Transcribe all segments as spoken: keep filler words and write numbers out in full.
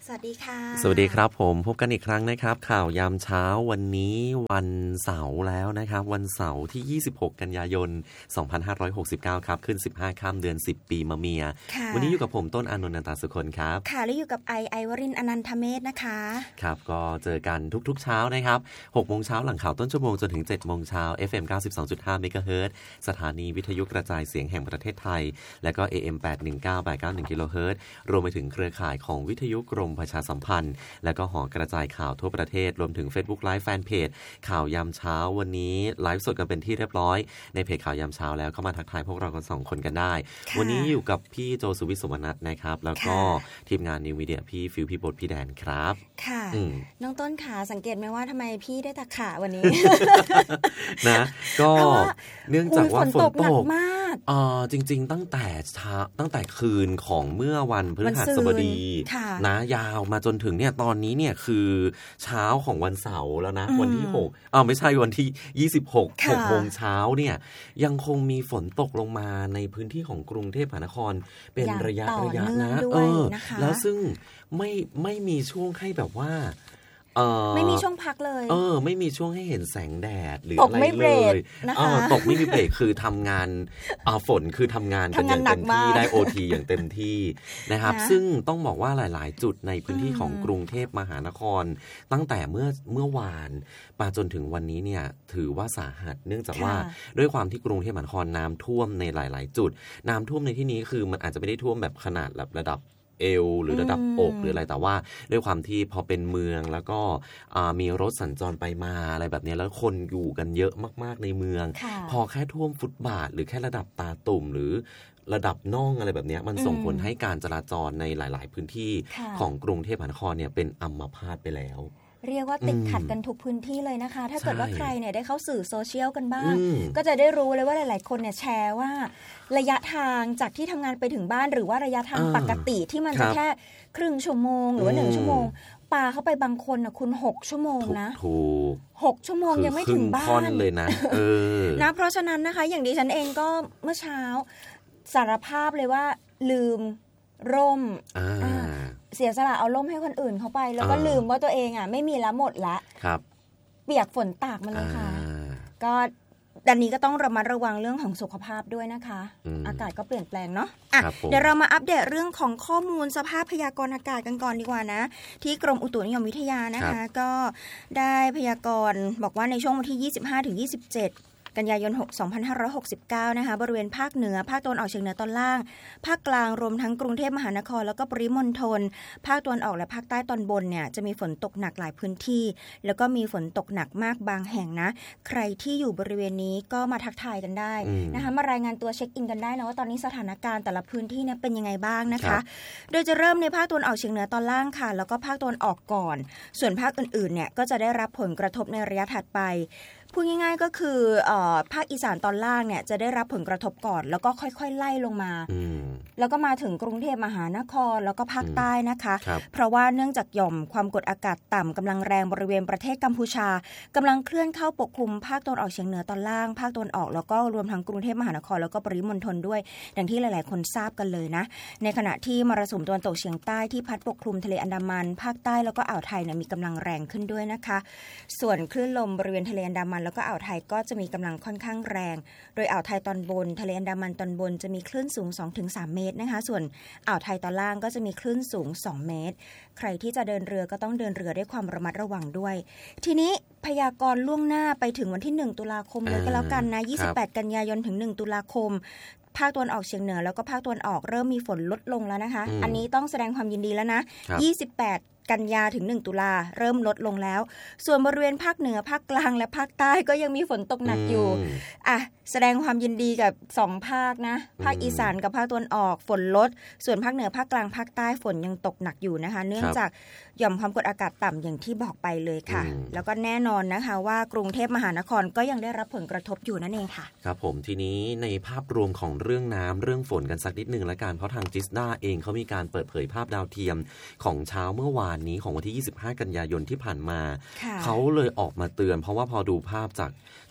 สวัสดีค่ะสวัสดีครับผมพบกันอีกครั้งนะครับข่าวยามเช้าวันนี้วันเสาร์แล้วนะครับวันเสาร์ที่ยี่สิบหกกันยายนสองพันห้าร้อยหกสิบเก้าครับขึ้นสิบห้าค่ำเดือนสิบปีมะเมียวันนี้อยู่กับผมต้นอานนท์ นันตสุคนครับค่ะและอยู่กับไอไอวรินทร์อนันทเมธนะคะครับก็เจอกันทุกๆเช้านะครับหกโมงเช้าหลังข่าวต้นชั่วโมงจนถึงเจ็ดโมงเช้า เอฟ เอ็ม เก้าสิบสองจุดห้า เมกะเฮิรตซ์สถานีวิทยุกระจายเสียงแห่งประเทศไทยและก็ เอ เอ็ม แปดหนึ่งเก้า แปดเก้าหนึ่ง กิโลเฮิรตซ์รวมไปถึงเครือข่ายของวิทยุกรมประชาสัมพันธ์และก็หอกระจายข่าวทั่วประเทศรวมถึง Facebook Live Fanpage ข่าวยามเช้าวันนี้ไลฟ์สดกันเป็นที่เรียบร้อยในเพจข่าวยามเช้าแล้วเข้ามาทักทายพวกเรากันสองคนกันได้วันนี้อยู่กับพี่โจสุวิทย์ สมนัสนะครับแล้วก็ทีมงานนิวมีเดียพี่ฟิวพี่บดพี่แดนครับค่ะน้องต้นขาสังเกตไหมว่าทำไมพี่ได้ตะขาวันนี้นะก็เนื่องจากว่าฝนตกมากอ่าจริงๆตั้งแต่เช้าตั้งแต่คืนของเมื่อวันพฤหัสบดีนะยาวมาจนถึงเนี่ยตอนนี้เนี่ยคือเช้าของวันเสาร์แล้วนะวันที่หกอ้าวไม่ใช่วันที่ยี่สิบหก หกโมงเช้าเนี่ยยังคงมีฝนตกลงมาในพื้นที่ของกรุงเทพมหานครเป็นระยะระยะนะเออแล้วซึ่งไม่ไม่มีช่วงให้แบบว่าไม่มีช่วงพักเลยเออไม่มีช่วงให้เห็นแสงแดดหรืออะไรเลยนะคะตกไม่มีเบรกคือทำงานอ่าฝนคือทำงานกันอย่างเต็มที่ได้ โอ ที อย่างเต็มที่นะครับซึ่งต้องบอกว่าหลายๆจุดในพื้นที่ของกรุงเทพมหานครตั้งแต่เมื่อเมื่อวานมาจนถึงวันนี้เนี่ยถือว่าสาหัสเนื่องจากว่าด้วยความที่กรุงเทพมหานครน้ำท่วมในหลายๆจุดน้ำท่วมในที่นี้คือมันอาจจะไม่ได้ท่วมแบบขนาดแบบระดับเอวหรือระดับอกหรืออะไรแต่ว่าด้วยความที่พอเป็นเมืองแล้วก็มีรถสัญจรไปมาอะไรแบบนี้แล้วคนอยู่กันเยอะมากๆในเมืองพอแค่ท่วมฟุตบาทหรือแค่ระดับตาตุ่มหรือระดับน่องอะไรแบบนี้มันส่งผลให้การจราจรในหลายๆพื้นที่ของกรุงเทพมหานครเนี่ยเป็นอัมพาตไปแล้วเรียกว่าติดขัดกันทุกพื้นที่เลยนะคะถ้าเกิดว่าใครเนี่ยได้เข้าสื่อโซเชียลกันบ้างก็จะได้รู้เลยว่าหลายๆคนเนี่ยแชร์ว่าระยะทางจากที่ทำงานไปถึงบ้านหรือว่าระยะทางปกติที่มันจะแค่ครึ่งชั่วโมงหรือว่าหนึ่งชั่วโมงปาเข้าไปบางคนนะคุณหกชั่วโมงนะถูกหกชั่วโมงยังไม่ถึงบ้านเลยนะเออนะเพราะฉะนั้นนะคะอย่างดิฉันเองก็เมื่อเช้าสารภาพเลยว่าลืมร่มเสียสละเอาร่มให้คนอื่นเขาไปแล้วก็ลืมว่าตัวเองอ่ะไม่มีแล้วหมดละครับเปียกฝนตากมาเลยค่ะก็ดันนี้ก็ต้องระมัดระวังเรื่องของสุขภาพด้วยนะคะ อ, อากาศก็เปลี่ยนแปลงเนาะอ่ะเดี๋ยวเรามาอัปเดตเรื่องของข้อมูลสภาพพยากรณ์อากาศกันก่อนดีกว่านะที่กรมอุตุนิยมวิทยานะคะก็ได้พยากรณ์บอกว่าในช่วงวันที่ ยี่สิบห้าถึงยี่สิบเจ็ดกันยายนสองพันห้าร้อยหกสิบเก้านะคะบริเวณภาคเหนือภาคตะวันออกเฉียงเหนือตอนล่างภาคกลางรวมทั้งกรุงเทพมหานครแล้วก็ปริมณฑลภาคตะวันออกและภาคใต้ตอนบนเนี่ยจะมีฝนตกหนักหลายพื้นที่แล้วก็มีฝนตกหนักมากบางแห่งนะใครที่อยู่บริเวณนี้ก็มาทักทายกันได้นะคะมารายงานตัวเช็คอินกันได้นะว่าตอนนี้สถานการณ์แต่ละพื้นที่เนี่ยเป็นยังไงบ้างนะคะโดยจะเริ่มในภาคตะวันออกเฉียงเหนือตอนล่างค่ะแล้วก็ภาคตะวันออกก่อนส่วนภาคอื่นๆเนี่ยก็จะได้รับผลกระทบในระยะถัดไปพูดง่ายๆก็คือเอ่อภาคอีสานตอนล่างเนี่ยจะได้รับผลกระทบก่อนแล้วก็ค่อยๆไล่ลงมาแล้วก็มาถึงกรุงเทพมหานครแล้วก็ภาคใต้นะคะเพราะว่าเนื่องจากหย่อมความกดอากาศต่ำกำลังแรงบริเวณประเทศกัมพูชากำลังเคลื่อนเข้าปกคลุมภาคตะวันออกเฉียงเหนือตอนล่างภาคตะวันออกแล้วก็รวมทั้งกรุงเทพมหานครแล้วก็ปริมณฑลด้วยดังที่หลายๆคนทราบกันเลยนะในขณะที่มรสุมตะวันตกเฉียงใต้ที่พัดปกคลุมทะเลอันดามันภาคใต้แล้วก็อ่าวไทยเนี่ยมีกำลังแรงขึ้นด้วยนะคะส่วนคลื่นลมบริเวณทะเลอันดามันแล้วก็อ่าวไทยก็จะมีกำลังค่อนข้างแรงโดยอ่าวไทยตอนบนทะเลอันดามันตอนบนจะมีคลื่นสูง สองถึงสาม เมตรนะคะส่วนอ่าวไทยตอนล่างก็จะมีคลื่นสูงสองเมตรใครที่จะเดินเรือก็ต้องเดินเรือด้วยความระมัดระวังด้วยทีนี้พยากรณ์ล่วงหน้าไปถึงวันที่หนึ่งตุลาคมเลยก็แล้วกันนะยี่สิบแปดกันยายนถึงหนึ่งตุลาคมภาคตะวันออกเฉียงเหนือแล้วก็ภาคตะวันออกเริ่มมีฝนลดลงแล้วนะคะอันนี้ต้องแสดงความยินดีแล้วนะยี่สิบแปดกันยาถึงหนึ่งตุลาเริ่มลดลงแล้วส่วนบริเวณภาคเหนือภาคกลางและภาคใต้ก็ยังมีฝนตกหนักอยู่อ่ะแสดงความยินดีกับสองภาคนะภาคอีสานกับภาคตะวันออกฝนลดส่วนภาคเหนือภาคกลางภาคใต้ฝนยังตกหนักอยู่นะคะเนื่องจากหย่อมความกดอากาศต่ำอย่างที่บอกไปเลยค่ะแล้วก็แน่นอนนะคะว่ากรุงเทพมหานครก็ยังได้รับผลกระทบอยู่นั่นเองค่ะครับผมทีนี้ในภาพรวมของเรื่องน้ำเรื่องฝนกันสักนิดนึงละกันเพราะทางจิสด้าเองเขามีการเปิดเผยภาพดาวเทียมของเช้าเมื่อวานนี้ของวันที่ยี่สิบห้ากันยายนที่ผ่านมาเขาเลยออกมาเตือนเพราะว่าพอดูภาพจาก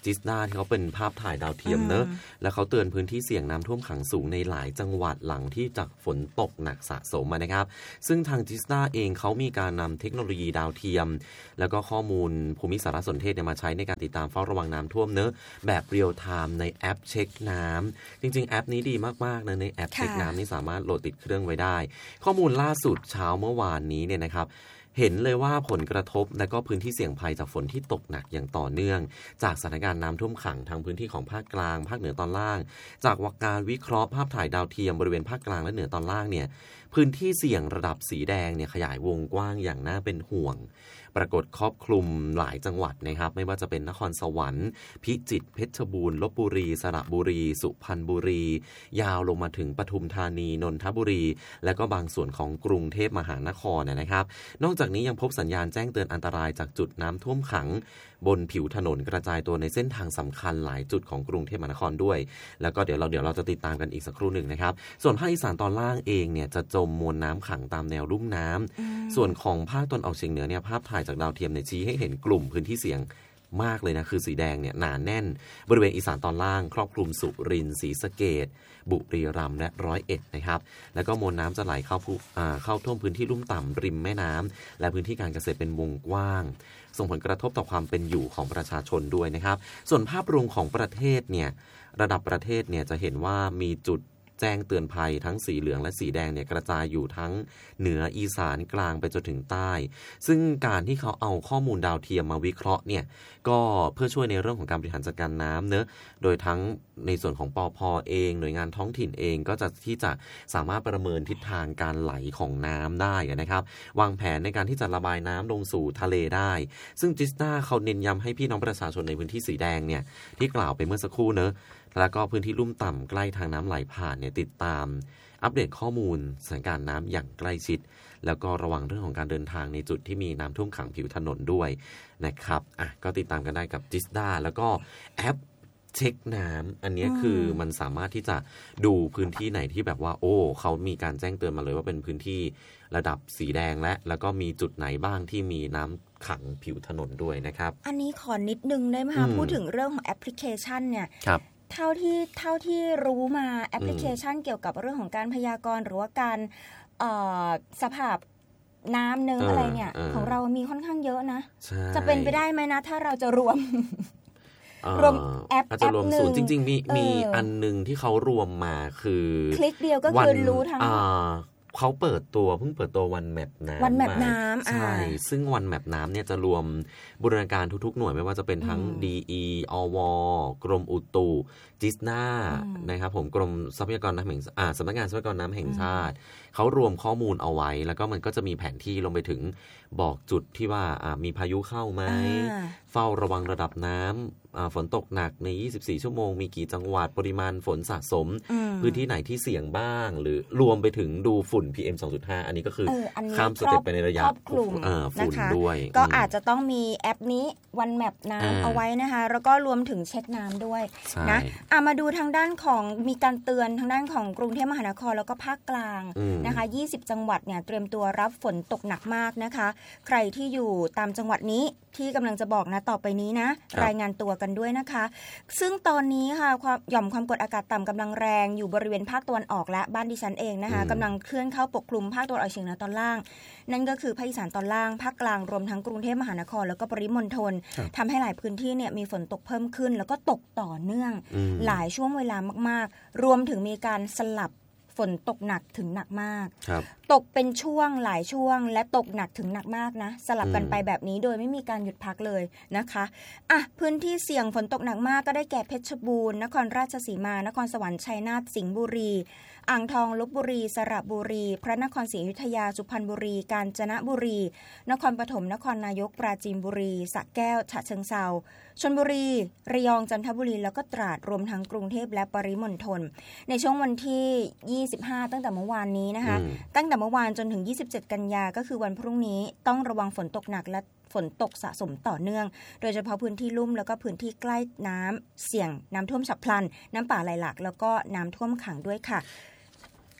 จิสนาที่เขาเป็นภาพถ่ายดาวเทียมเนอะแล้วเขาเตือนพื้นที่เสี่ยงน้ำท่วมขังสูงในหลายจังหวัดหลังที่จากฝนตกหนักสะสมมานะครับซึ่งทางจิสนาเองเขามีการนำเทคโนโลยีดาวเทียมแล้วก็ข้อมูลภูมิสารสนเทศมาใช้ในการติดตามเฝ้าระวังน้ำท่วมเนอะแบบเรียลไทม์ในแอปเช็คน้ำจริงๆแอปนี้ดีมากๆนะในแอปเช็คน้ำนี่สามารถโหลดติดเครื่องไว้ได้ข้อมูลล่าสุดเช้าเมื่อวานนี้เนี่ยนะครับเห็นเลยว่าผลกระทบและก็พื้นที่เสี่ยงภัยจากฝนที่ตกหนักอย่างต่อเนื่องจากสถานการณ์น้ำท่วมขังทางพื้นที่ของภาคกลางภาคเหนือตอนล่างจากการวิเคราะห์ภาพถ่ายดาวเทียมบริเวณภาคกลางและเหนือตอนล่างเนี่ยพื้นที่เสี่ยงระดับสีแดงเนี่ยขยายวงกว้างอย่างน่าเป็นห่วงปรากฏครอบคลุมหลายจังหวัดนะครับไม่ว่าจะเป็นนครสวรรค์พิจิตรเพชรบูรณ์ลพบุรีสระบุรีสุพรรณบุรียาวลงมาถึงปทุมธานีนนทบุรีและก็บางส่วนของกรุงเทพมหานครนะครับนอกจากนี้ยังพบสัญญาณแจ้งเตือนอันตรายจากจุดน้ำท่วมขังบนผิวถนนกระจายตัวในเส้นทางสำคัญหลายจุดของกรุงเทพมหานครด้วยแล้วก็เดี๋ยวเราเดี๋ยวเราจะติดตามกันอีกสักครู่หนึ่งนะครับส่วนภาคอีสานตอนล่างเองเนี่ยจะจมมวลน้ำขังตามแนวลุ่มน้ำส่วนของภาคตะวันออกเฉียงเหนือเนี่ยภาพถ่ายจากดาวเทียมเนี่ยชี้ให้เห็นกลุ่มพื้นที่เสี่ยงมากเลยนะคือสีแดงเนี่ยหนาแน่นบริเวณอีสานตอนล่างครอบคลุมสุรินทร์ศรีสะเกษบุรีรัมย์และร้อยเอ็ดนะครับแล้วก็มวลน้ำจะไหลเข้าเข้าท่วมพื้นที่ลุ่มต่ำริมแม่น้ำและพื้นที่การเกษตรเป็นวงกว้างส่งผลกระทบต่อความเป็นอยู่ของประชาชนด้วยนะครับส่วนภาพรวมของประเทศเนี่ยระดับประเทศเนี่ยจะเห็นว่ามีจุดแจ้งเตือนภัยทั้งสีเหลืองและสีแดงเนี่ยกระจายอยู่ทั้งเหนืออีสานกลางไปจนถึงใต้ซึ่งการที่เขาเอาข้อมูลดาวเทียมมาวิเคราะห์เนี่ยก็เพื่อช่วยในเรื่องของการบริหารจัดการน้ำเนอะโดยทั้งในส่วนของปภ.เองหน่วยงานท้องถิ่นเองก็จะที่จะสามารถประเมินทิศทางการไหลของน้ำได้นะครับวางแผนในการที่จะระบายน้ำลงสู่ทะเลได้ซึ่งจิสนาเขาเน้นย้ำให้พี่น้องประชาชนในพื้นที่สีแดงเนี่ยที่กล่าวไปเมื่อสักครู่เนอะแล้วก็พื้นที่ลุ่มต่ำใกล้ทางน้ำไหลผ่านเนี่ยติดตามอัปเดตข้อมูลสถานการณ์น้ำอย่างใกล้ชิดแล้วก็ระวังเรื่องของการเดินทางในจุดที่มีน้ำท่วมขังผิวถนนด้วยนะครับอ่ะก็ติดตามกันได้กับจิสดาแล้วก็แอปเช็คน้ำอันนี้คือมันสามารถที่จะดูพื้นที่ไหนที่แบบว่าโอ้เขามีการแจ้งเตือนมาเลยว่าเป็นพื้นที่ระดับสีแดงและแล้วก็มีจุดไหนบ้างที่มีน้ำขังผิวถนนด้วยนะครับอันนี้ขอนิดนึงได้ไหมคะพูดถึงเรื่องของแอปพลิเคชันเนี่ยเท่าที่เท่าที่รู้มาแอปพลิเคชันเกี่ยวกับเรื่องของการพยากรณ์หรือว่าการสภาพน้ำเนื้ออะไรเนี่ยของเรามีค่อนข้างเยอะนะจะเป็นไปได้ไหมนะถ้าเราจะรวมรวมแอปอาจจะรวมศูนย์จริงๆมีมีอันนึงที่เขารวมมาคือคลิกเดียวก็คือรู้ทั้งเขาเปิดตัวเพิ่งเปิดตัววันแมปน้ำวันแมปน้ำใช่ซึ่งวันแมปน้ำเนี่ยจะรวมบูรณาการทุกๆหน่วยไม่ว่าจะเป็นทั้ง ดี อี อ ว กรมอุตุจิสนานะครับผมกรมทรัพยากรน้ำแห่งอ่าสำนักงานทรัพยากรน้ำแห่งชาติเขารวมข้อมูลเอาไว้แล้วก็มันก็จะมีแผนที่ลงไปถึงบอกจุดที่ว่ามีพายุเข้าไหมเฝ้าระวังระดับน้ำฝนตกหนักในยี่สิบสี่ชั่วโมงมีกี่จังหวัดปริมาณฝนสะสมพื้นที่ไหนที่เสี่ยงบ้างหรือรวมไปถึงดูฝุ่น พี เอ็ม สองจุดห้า อันนี้ก็คือข้ามสเต็ปไปในระยะฝุ่นด้วยก็อาจจะต้องมีแอปนี้วันแมปน้ำเอาไว้นะคะแล้วก็รวมถึงเช็คน้ำด้วยนะอ่ะมาดูทางด้านของมีการเตือนทางด้านของกรุงเทพมหานครแล้วก็ภาคกลางนะคะยี่สิบจังหวัดเนี่ยเตรียมตัวรับฝนตกหนักมากนะคะใครที่อยู่ตามจังหวัดนี้ที่กำลังจะบอกนะต่อไปนี้นะรายงานตัวกันด้วยนะคะซึ่งตอนนี้ค่ะความหย่อมความกดอากาศต่ำกำลังแรงอยู่บริเวณภาคตะวันออกและบ้านดิฉันเองนะคะกำลังเคลื่อนเข้าปกคลุมภาคตะวันออกเฉียงเหนือตอนล่างนั่นก็คือภาคอีสานตอนล่างภาคกลางรวมทั้งกรุงเทพมหานครแล้วก็ปริมณฑลทำให้หลายพื้นที่เนี่ยมีฝนตกเพิ่มขึ้นแล้วก็ตกต่อเนื่องหลายช่วงเวลามากๆรวมถึงมีการสลับฝนตกหนักถึงหนักมากตกเป็นช่วงหลายช่วงและตกหนักถึงหนักมากนะสลับกันไปแบบนี้โดยไม่มีการหยุดพักเลยนะคะอ่ะพื้นที่เสี่ยงฝนตกหนักมากก็ได้แก่เพชรบูรณ์นครราชสีมานครสวรรค์ชัยนาทสิงห์บุรีอ่างทองลพบุรีสระบุรีพระนครศรีอยุธยาสุพรรณบุรีกาญจนบุรีนครปฐมนครนายกปราจีนบุรีสระแก้วฉะเชิงเทราชลบุรีระยองจันทบุรีแล้วก็ตราดรวมทั้งกรุงเทพและปริมณฑลในช่วงวันที่ยี่สิบห้าตั้งแต่เมื่อวานนี้นะคะตั้งแต่เมื่อวานจนถึงยี่สิบเจ็ดกันยาก็คือวันพรุ่งนี้ต้องระวังฝนตกหนักและฝนตกสะสมต่อเนื่องโดยเฉพาะพื้นที่ลุ่มแล้วก็พื้นที่ใกล้น้ำเสี่ยงน้ำท่วมฉับพลันน้ำป่าไหลหลากแล้วก็น้ำท่วมขังด้วยค่ะ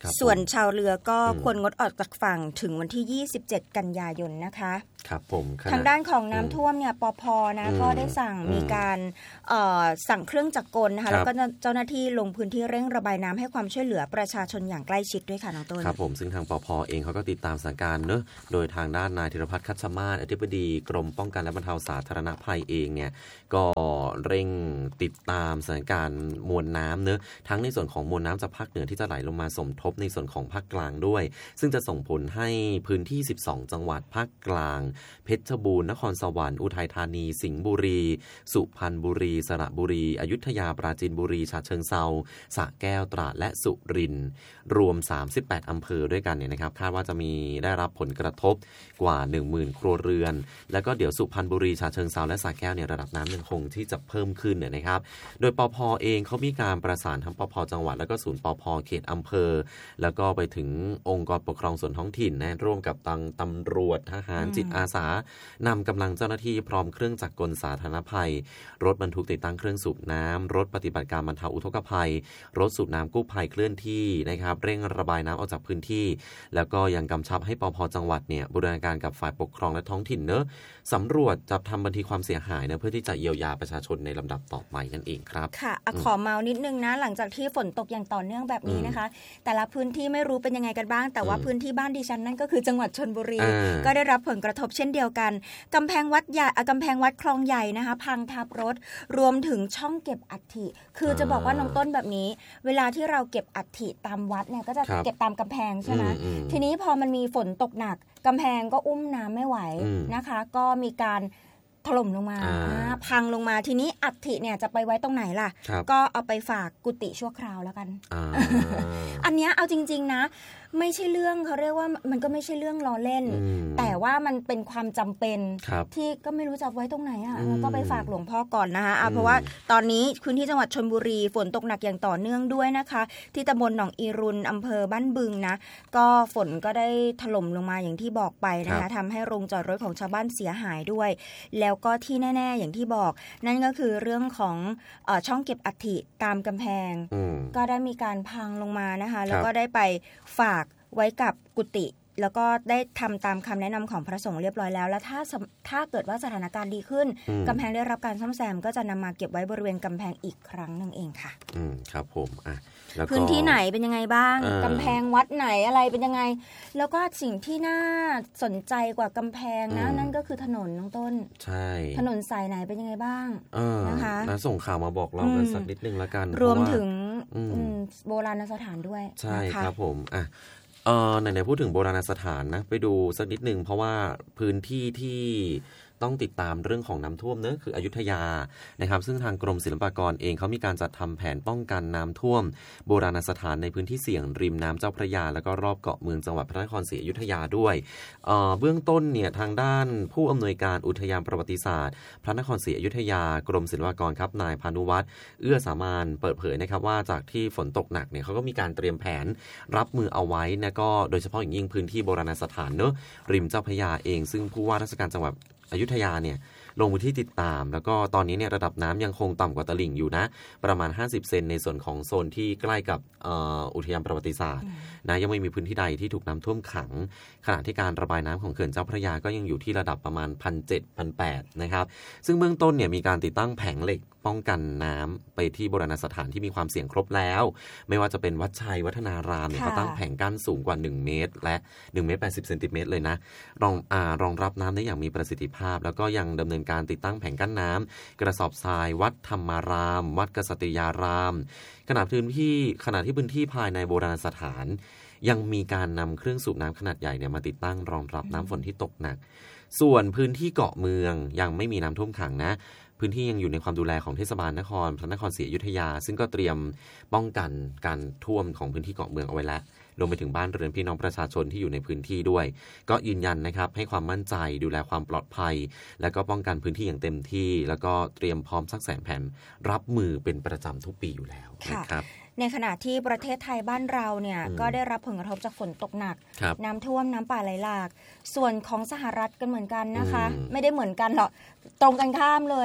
ส่วนชาวเรือก็ควรงดออกจากฝั่งถึงวันที่ยี่สิบเจ็ดกันยายนนะคะครับผมทางด้านของน้ำท่วมเนี่ยปภ.นะก็ได้สั่งมีการสั่งเครื่องจักรกลนะคะแล้วก็เจ้าหน้าที่ลงพื้นที่เร่งระบายน้ำให้ความช่วยเหลือประชาชนอย่างใกล้ชิดด้วยค่ะน้องต้นครับผมซึ่งทางปภ.เองเขาก็ติดตามสถานการณ์เนอะโดยทางด้านนายธีรพัฒน์คัชมาศอธิบดีกรมป้องกันและบรรเทาสาธารณภัยเองเนี่ยก็เร่งติดตามสถานการณ์มวลน้ำเนอะทั้งในส่วนของมวลน้ำจากภาคเหนือที่จะไหลลงมาสมทบในส่วนของภาคกลางด้วยซึ่งจะส่งผลให้พื้นที่สิบสองจังหวัดภาคกลางเพชรบูรณ์นครสวรรค์อุทัยธานีสิงห์บุรีสุพรรณบุรีสระบุรีอยุธยาปราจีนบุรีฉะเชิงเทราสระแก้วตราดและสุรินทร์รวมสามสิบแปดอำเภอด้วยกันเนี่ยนะครับคาดว่าจะมีได้รับผลกระทบกว่า หนึ่งหมื่น ครัวเรือนแล้วก็เดี๋ยวสุพรรณบุรีฉะเชิงเทราและสระแก้วเนี่ยระดับน้ำยังคงที่จะเพิ่มขึ้นเนี่ยนะครับโดยปภ.เองเขามีการประสานทั้งปภ.จังหวัดแล้วก็ศูนย์ปภ.เขตอำเภอแล้วก็ไปถึงองค์กรปกครองส่วนท้องถิ่นนะร่วมกับตังตำรวจทหารจิตอาสานำกำลังเจ้าหน้าที่พร้อมเครื่องจักรกลสาธารณภัยรถบรรทุกติดตั้งเครื่องสูบน้ำรถปฏิบัติการบรรเทาอุทกภัยรถสูบน้ำกู้ภัยเคลื่อนที่นะครับเร่งระบายน้ำออกจากพื้นที่แล้วก็ยังกำชับให้ปภ.จังหวัดเนี่ยบูรณาการกับฝ่ายปกครองและท้องถิ่นเนอะสำรวจจับทำบันทึกความเสียหายนะเพื่อที่จะเยียวยาประชาชนในลำดับต่อไปนั่นเองครับค่ะขอเมานิดนึงนะหลังจากที่ฝนตกอย่างต่อเนื่องแบบนี้นะคะแต่ละพื้นที่ไม่รู้เป็นยังไงกันบ้างแต่ว่าพื้นที่บ้านดิฉันนั่นก็คือจังหวัดชลบุรีก็ได้รับผลกระทบเช่นเดียวกันกำแพงวัดใหญ่กำแพงวัดคลองใหญ่นะคะพังทับรถรวมถึงช่องเก็บอัฐิคือจะบอกว่าน้องต้นแบบนี้เวลาที่เราเก็บอัฐิตามวัดเนี่ยก็จะเก็บตามกำแพงใช่ไหมทีนี้พอมันมีฝนตกหนักกำแพงก็อุ้มน้ำไม่ไหวนะคะก็มีการถล่มลงมาพังลงมาทีนี้อัฐิเนี่ยจะไปไว้ตรงไหนล่ะก็เอาไปฝากกุฏิชั่วคราวแล้วกัน อ, อันเนี้ยเอาจริงๆนะไม่ใช่เรื่องเขาเรียกว่ามันก็ไม่ใช่เรื่องล้อเล่นแต่ว่ามันเป็นความจำเป็นที่ก็ไม่รู้จะไว้ตรงไหนอ่ะก็ไปฝากหลวงพ่อก่อนนะคะเพราะว่าตอนนี้พื้นที่จังหวัดชลบุรีฝนตกหนักอย่างต่อเนื่องด้วยนะคะที่ตำบลหนองอีรุนอำเภอบ้านบึงนะก็ฝนก็ได้ถล่มลงมาอย่างที่บอกไปนะคะทำให้โรงจอดรถของชาวบ้านเสียหายด้วยแล้วก็ที่แน่ๆอย่างที่บอกนั่นก็คือเรื่องของเอ่อช่องเก็บอัฐิตามกำแพงก็ได้มีการพังลงมานะคะแล้วก็ได้ไปฝากไว้กับกุฏิแล้วก็ได้ทำตามคำแนะนำของพระสงฆ์เรียบร้อยแล้วแล้วถ้าถ้าเกิดว่าสถานการณ์ดีขึ้นกำแพงได้รับการซ่อมแซมก็จะนำมาเก็บไว้บริเวณกำแพงอีกครั้งนึงเองค่ะอืมครับผมอ่ะแล้วก็พื้นที่ไหนเป็นยังไงบ้างกำแพงวัดไหนอะไรเป็นยังไงแล้วก็สิ่งที่น่าสนใจกว่ากำแพงนะนั่นก็คือถนนน้องต้นใช่ถนนสายไหนเป็นยังไงบ้างนะคะนะส่งข่าวมาบอกเรากันสักนิดนึงแล้วกันรวมถึงโบราณสถานด้วยใช่ครับผมอ่ะเอ่อไหนๆพูดถึงโบราณสถานนะไปดูสักนิดนึงเพราะว่าพื้นที่ที่ต้องติดตามเรื่องของน้ำท่วมเนอะคืออยุธยานะครับซึ่งทางกรมศิลปากรเองเขามีการจัดทำแผนป้องกันน้ำท่วมโบราณสถานในพื้นที่เสี่ยงริมน้ำเจ้าพระยาแล้วก็รอบเกาะเมืองจังหวัดพระนครศรีอยุธยาด้วยเอ่อเบื้องต้นเนี่ยทางด้านผู้อำนวยการอุทยานประวัติศาสตร์พระนครศรีอยุธยากรมศิลปากรครับนายพานุวัฒน์เอื้อสามานเปิดเผยนะครับว่าจากที่ฝนตกหนักเนี่ยเขาก็มีการเตรียมแผนรับมือเอาไว้นะก็โดยเฉพาะอย่างยิ่งพื้นที่โบราณสถานเนอะริมเจ้าพระยาเองซึ่งผู้ว่าราชการจังหวัดอยุธยาเนี่ยลงพื้นที่ติดตามแล้วก็ตอนนี้เนี่ยระดับน้ำยังคงต่ำกว่าตลิ่งอยู่นะประมาณห้าสิบเซนในส่วนของโซนที่ใกล้กับอุทยานประวัติศาสตร์นะยังไม่มีพื้นที่ใดที่ถูกน้ำท่วมขังขณะที่การระบายน้ำของเขื่อนเจ้าพระยาก็ยังอยู่ที่ระดับประมาณ หนึ่งพันเจ็ดร้อย หนึ่งพันแปดร้อย นะครับซึ่งเบื้องต้นเนี่ยมีการติดตั้งแผงเหล็กป้องกันน้ำไปที่โบราณสถานที่มีความเสี่ยงครบแล้วไม่ว่าจะเป็นวัดชัยวัฒนารามเนี่ยเขาตั้งแผงกั้นสูงกว่าหนึ่งเมตรและหนึ่งเมตรแปดสิบเซนติเมตรเลยนะรองอ่ารองรับน้ำได้อย่างมีประสิทธิภาพแล้วก็ยังดำเนินการติดตั้งแผงกั้นน้ำกระสอบทรายวัดธรรมารามวัดกษัตริยารามขณะพื้นที่ขณะที่พื้นที่ภายในโบราณสถานยังมีการนำเครื่องสูบน้ำขนาดใหญ่เนี่ยมาติดตั้งรองรับน้ำฝนที่ตกหนักส่วนพื้นที่เกาะเมืองยังไม่มีน้ำท่วมขังนะพื้นที่ยังอยู่ในความดูแลของเทศบาลนครพระนครศรีอยุธยาซึ่งก็เตรียมป้องกันการท่วมของพื้นที่เกาะเมืองเอาไว้แล้วรวมไปถึงบ้านเรือนพี่น้องประชาชนที่อยู่ในพื้นที่ด้วยก็ยืนยันนะครับให้ความมั่นใจดูแลความปลอดภัยและก็ป้องกันพื้นที่อย่างเต็มที่แล้วก็เตรียมพร้อมซักแสนแผ่นรับมือเป็นประจำทุกปีอยู่แล้วนะครับในขณะที่ประเทศไทยบ้านเราเนี่ยก็ได้รับผลกระทบจากฝนตกหนักน้ำท่วมน้ำป่าไหลหลากส่วนของสหรัฐกันเหมือนกันนะคะไม่ได้เหมือนกันหรอกตรงกันข้ามเลย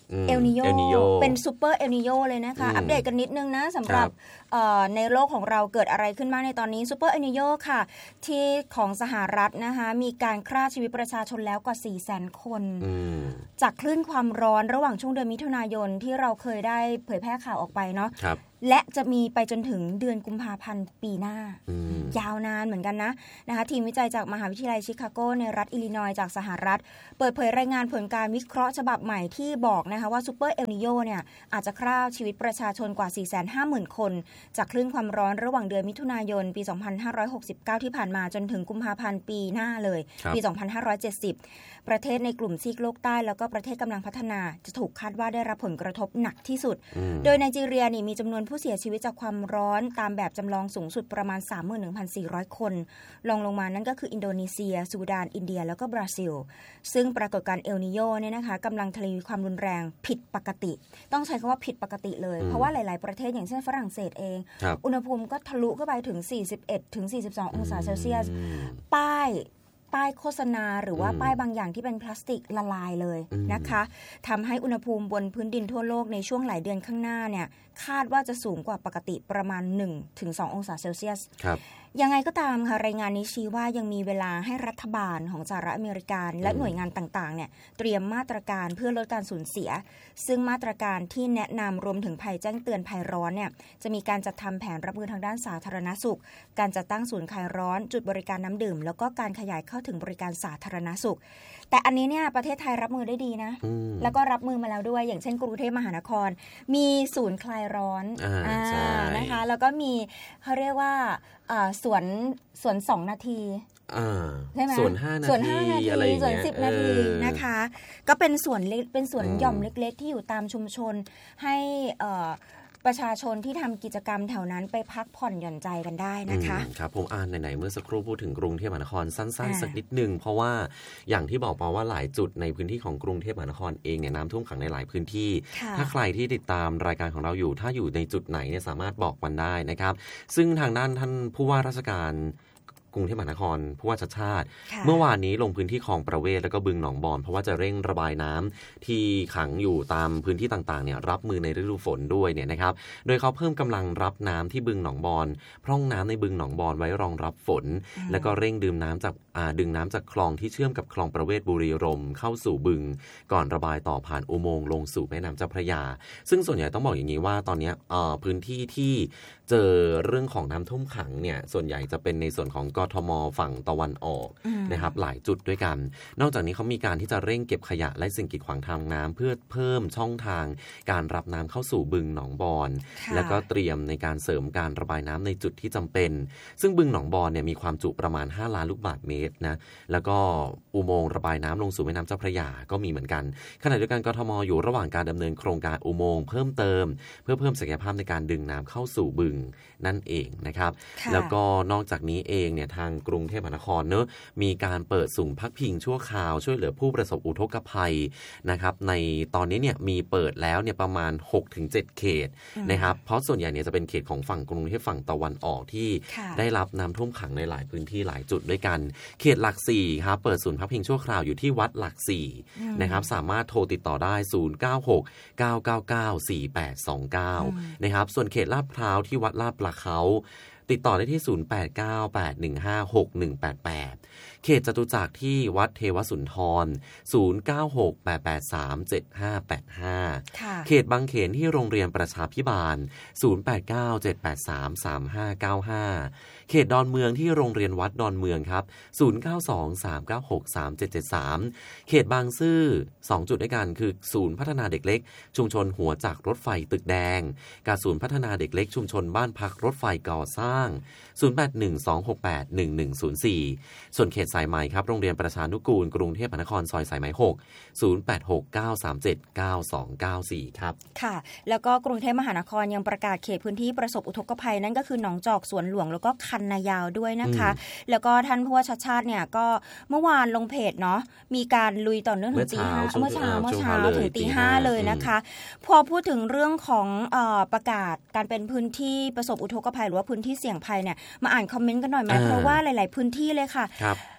เอลนิโยเป็นซูเปอร์เอลนิโยเลยนะคะอัปเดตกันนิดนึงนะสำหรับในโลกของเราเกิดอะไรขึ้นบ้างในตอนนี้ซูเปอร์เอลนิโยค่ะที่ของสหรัฐนะคะมีการฆ่าชีวิตประชาชนแล้วกว่า สี่แสน คนจากคลื่นความร้อนระหว่างช่วงเดือนมิถุนายนที่เราเคยได้เผยแพร่ข่าวออกไปเนาะและจะมีไปจนถึงเดือนกุมภาพันธ์ปีหน้ายาวนานเหมือนกันนะนะคะทีมวิจัยจากมหาวิทยาลัยชิคาโกในรัฐอิลลินอยส์จากสหรัฐเปิดเผยรายงานผลการวิเคราะห์ฉบับใหม่ที่บอกนะคะว่าซูเปอร์เอลนิโยเนี่ยอาจจะฆ่าชีวิตประชาชนกว่า สี่แสนห้าหมื่น คนจากคลื่นความร้อนระหว่างเดือนมิถุนายนปีสองพันห้าร้อยหกสิบเก้าที่ผ่านมาจนถึงกุมภาพันธ์ปีหน้าเลยปีสองพันห้าร้อยเจ็ดสิบประเทศในกลุ่มซีกโลกใต้แล้วก็ประเทศกำลังพัฒนาจะถูกคาดว่าได้รับผลกระทบหนักที่สุดโดยไนจีเรียนี่มีจำนวนผู้เสียชีวิตจากความร้อนตามแบบจำลองสูงสุดประมาณ สามหมื่นหนึ่งพันสี่ร้อย คนรองลงมานั่นก็คืออินโดนีเซียซูดานอินเดียแล้วก็บราซิลซึ่งปรากฏการณ์เอลนิโยเนี่ยนะคะกำลังทวีความรุนแรงผิดปกติต้องใช้คำว่าผิดปกติเลยเพราะว่าหลายๆประเทศอย่างเช่นฝรั่งเศสเองอุณหภูมิก็ทะลุเข้าไปถึง สี่สิบเอ็ดถึงสี่สิบสอง องศาเซลเซียสป้ายป้ายโฆษณาหรือว่าป้ายบางอย่างที่เป็นพลาสติกละลายเลยนะคะทำให้อุณหภูมิบนพื้นดินทั่วโลกในช่วงหลายเดือนข้างหน้าเนี่ยคาดว่าจะสูงกว่าปกติประมาณ หนึ่งถึงสอง องศาเซลเซียสยังไงก็ตามค่ะรายงานนี้ชี้ว่ายังมีเวลาให้รัฐบาลของสหรัฐอเมริกาและหน่วยงานต่างๆเนี่ยเตรียมมาตรการเพื่อลดการสูญเสียซึ่งมาตรการที่แนะนำรวมถึงภัยแจ้งเตือนภัยร้อนเนี่ยจะมีการจัดทำแผนรับมือทางด้านสาธารณสุขการจัดตั้งศูนย์คลายร้อนจุดบริการน้ำดื่มแล้วก็การขยายเข้าถึงบริการสาธารณสุขแต่อันนี้เนี่ยประเทศไทยรับมือได้ดีนะแล้วก็รับมือมาแล้วด้วยอย่างเช่นกรุงเทพมหานครมีศูนย์คลายร้อนอ่านะคะแล้วก็มีเขาเรียกว่าสวนสวนสองนาทีใช่ไหมส่วนห้านาทีอะไรอย่างเงี้ยส่วนสิบนาทีนะคะก็เป็นส่วนเล็กเป็นส่วนหย่อมเล็กๆที่อยู่ตามชุมชนให้ประชาชนที่ทำกิจกรรมแถวนั้นไปพักผ่อนหย่อนใจกันได้นะคะครับผมอ่านไหนๆเมื่อสักครู่พูดถึงกรุงเทพมหานครสั้นๆสักนิดนึงเพราะว่าอย่างที่บอกไปว่าหลายจุดในพื้นที่ของกรุงเทพมหานครเองเนี่ยน้ำท่วมขังในหลายพื้นที่ถ้าใครที่ติดตามรายการของเราอยู่ถ้าอยู่ในจุดไหนเนี่ยสามารถบอกมันได้นะครับซึ่งทางด้านท่านผู้ว่าราชการกรุงเทพมหานครผู้ว่าชัชชาติเมื่อวานนี้ลงพื้นที่คลองประเวศแล้วก็บึงหนองบอนเพราะว่าจะเร่งระบายน้ำที่ขังอยู่ตามพื้นที่ต่างๆเนี่ยรับมือในฤดูฝนด้วยเนี่ยนะครับโดยเขาเพิ่มกำลังรับน้ำที่บึงหนองบอนพร่องน้ำในบึงหนองบอนไว้รองรับฝนแล้วก็เร่งดื่มน้ำจากดึงน้ำจากคลองที่เชื่อมกับคลองประเวศบุรีรมย์เข้าสู่บึงก่อนระบายต่อผ่านอุโมงค์ลงสู่แม่น้ำเจ้าพระยาซึ่งส่วนใหญ่ต้องบอกอย่างนี้ว่าตอนนี้พื้นที่ที่เจอเรื่องของน้ำท่วมขังเนี่ยส่วนใหญ่จะเป็นในส่วนของกทมฝั่งตะวันออกนะครับหลายจุดด้วยกันนอกจากนี้เขามีการที่จะเร่งเก็บขยะและสิ่งกีดขวางทางน้ำเพื่อเพิ่มช่องทางการรับน้ำเข้าสู่บึงหนองบอนแล้วก็เตรียมในการเสริมการระบายน้ำในจุดที่จำเป็นซึ่งบึงหนองบอนเนี่ยมีความจุประมาณห้าล้านลูกบาศก์เมตรนะแล้วก็อุโมงค์ระบายน้ำลงสู่แม่น้ำเจ้าพระยาก็มีเหมือนกันขณะเดียวกันกทมอยู่ระหว่างการดำเนินโครงการอุโมงค์เพิ่มเติมเพื่อเพิ่มศักยภาพในการดึงน้ำเข้าสู่บึงนั่นเองนะครับแล้วก็นอกจากนี้เองเนี่ยทางกรุงเทพมหานครเนอะมีการเปิดศูนย์พักพิงชั่วคราวช่วยเหลือผู้ประสบอุทกภัยนะครับในตอนนี้เนี่ยมีเปิดแล้วเนี่ยประมาณ หกถึงเจ็ด เขตนะครับเพราะส่วนใหญ่เนี่ยจะเป็นเขตของฝั่งกรุงเทพฝั่งตะวันออกที่ได้รับน้ำท่วมขังในหลายพื้นที่หลายจุดด้วยกันเขตหลักสี่ครับเปิดศูนย์พักพิงชั่วคราวอยู่ที่วัดหลักสี่นะครับสามารถโทรติดต่อได้ศูนย์ เก้า หก เก้า เก้า เก้า สี่ แปด สอง เก้านะครับส่วนเขตลาดพร้าวที่วัดลาดปลาเขาติดต่อได้ที่ศูนย์ แปด เก้า แปด หนึ่ง ห้า หก หนึ่ง แปด แปดเขตจตุจักรที่วัดเทวสุนทรศูนย์ เก้า หก แปด แปด สาม เจ็ด ห้า แปด ห้าเขตบางเขนที่โรงเรียนประชาภิบาลศูนย์ แปด เก้า เจ็ด แปด สาม สาม ห้า เก้า ห้าเขตดอนเมืองที่โรงเรียนวัดดอนเมืองครับศูนย์ เก้า สอง สาม เก้า หก สาม เจ็ด เจ็ด สามเขตบางซื่อสองจุดด้วยกันคือศูนย์พัฒนาเด็กเล็กชุมชนหัวจากรถไฟตึกแดงกับศูนย์พัฒนาเด็กเล็กชุมชนบ้านพักรถไฟก่อสร้างศูนย์ แปด หนึ่ง สอง หก แปด หนึ่ง หนึ่ง ศูนย์ สี่ส่วนเขตสายไหมครับโรงเรียนประชานุกูลกรุงเทพมหานครซอยสายไหมหก ศูนย์ แปด หก เก้า สาม เจ็ด เก้า สอง เก้า สี่ครับค่ะแล้วก็กรุงเทพมหานครยังประกาศเขตพื้นที่ประสบอุทกภัยนั่นก็คือหนองจอกสวนหลวงแล้วก็คันนายาวด้วยนะคะแล้วก็ท่านผู้ว่าชัชชาติเนี่ยก็เมื่อวานลงเพจเนาะมีการลุยต่อเนื่องถึงตีห้าเมื่อเช้าเมื่อเช้าถึงตีห้าเลยนะคะพอพูดถึงเรื่องของเอ่อประกาศการเป็นพื้นที่ประสบอุทกภัยหรือว่าพื้นที่เสี่ยงภัยเนี่ยมาอ่านคอมเมนต์กันหน่อยไหมเพราะว่าหลายๆพื้นที่เลยค่ะ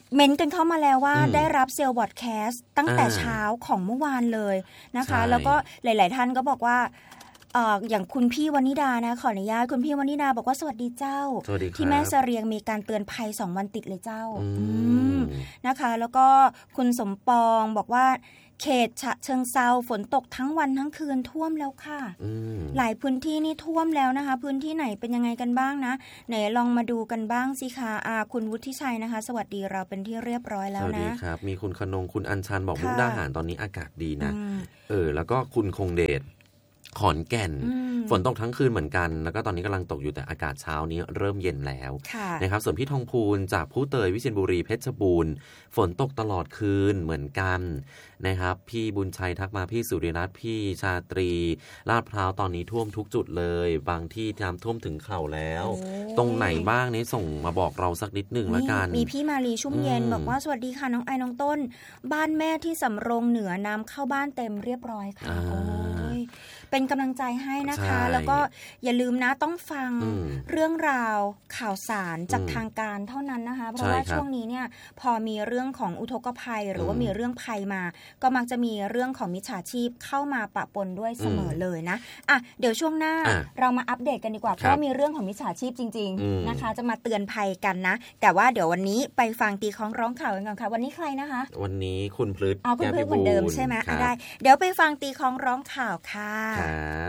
เม้นกันเข้ามาแล้วว่าได้รับเซลล์บอดแคสต์ตั้งแต่เช้าของเมื่อวานเลยนะคะแล้วก็หลายๆท่านก็บอกว่าเอ่ออย่างคุณพี่วนิดานะขออนุญาตคุณพี่วนิดาบอกว่าสวัสดีเจ้าที่แม่เสรียงมีการเตือนภัยสองวันติดเลยเจ้านะคะแล้วก็คุณสมปองบอกว่าเขตฉะเชิงเทราฝนตกทั้งวันทั้งคืนท่วมแล้วค่ะหลายพื้นที่นี่ท่วมแล้วนะคะพื้นที่ไหนเป็นยังไงกันบ้างนะไหนลองมาดูกันบ้างสิคะอาคุณวุฒิชัยนะคะสวัสดีเราเป็นที่เรียบร้อยแล้วนะสวัสดีครับมีคุณขนงคุณอัญชันบอกมุกดาหารตอนนี้อากาศดีนะเออแล้วก็คุณคงเดชขอนแก่นฝนตกทั้งคืนเหมือนกันแล้วก็ตอนนี้กำลังตกอยู่แต่อากาศเช้านี้เริ่มเย็นแล้วนะครับส่วนพี่ทองพูนจากผู้เตยวิเชียรบุรีเพชรบูรณ์ฝนตกตลอดคืนเหมือนกันนะครับพี่บุญชัยทักมาพี่สุริรัตน์พี่ชาตรีลาดพร้าวตอนนี้ท่วมทุกจุดเลยบางที่น้ำท่วมถึงเข่าแล้วตรงไหนบ้างนี้ส่งมาบอกเราสักนิดหนึ่งละกันมีพี่มาลีชุ่มเย็นบอกว่าสวัสดีค่ะน้องไอน้องต้นบ้านแม่ที่สำโรงเหนือน้ำเข้าบ้านเต็มเรียบร้อยค่ะโอ้ยเป็นกำลังใจให้นะคะแล้วก็อย่าลืมนะต้องฟังเรื่องราวข่าวสารจากทางการเท่านั้นนะคะเพราะว่าช่วงนี้เนี่ยพอมีเรื่องของอุทกภัยหรือว่ามีเรื่องภัยมาก็มักจะมีเรื่องของมิจฉาชีพเข้ามาปะปนด้วยเสมอเลยนะอ่ะเดี๋ยวช่วงหน้าเรามาอัปเดตกันดีกว่าเพราะมีเรื่องของมิจฉาชีพจริงๆนะคะจะมาเตือนภัยกันนะแต่ว่าเดี๋ยววันนี้ไปฟังตีคล้องร้องข่าวกันก่อนค่ะวันนี้ใครนะคะวันนี้คุณพฤษอ๋อคุณพฤษเหมือนเดิมใช่ไหมได้เดี๋ยวไปฟังตีคล้องร้องข่าวค่ะครับ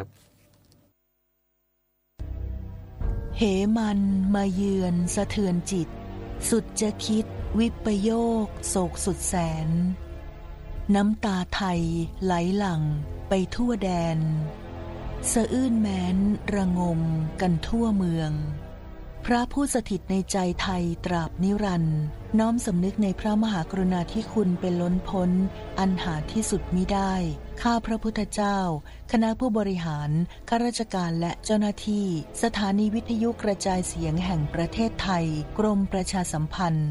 เหมันมาเยือนสะเทือนจิตสุดจะคิดวิปโยคโศกสุดแสนน้ำตาไทยไหลหลั่งไปทั่วแดนสะอื้นแม้นระงมกันทั่วเมืองพระผู้สถิตในใจไทยตราบนิรันดร์น้อมสำนึกในพระมหากรุณาธิคุณเป็นล้นพ้นอันหาที่สุดมิได้ข้าพระพุทธเจ้าคณะผู้บริหารข้าราชการและเจ้าหน้าที่สถานีวิทยุกระจายเสียงแห่งประเทศไทยกรมประชาสัมพันธ์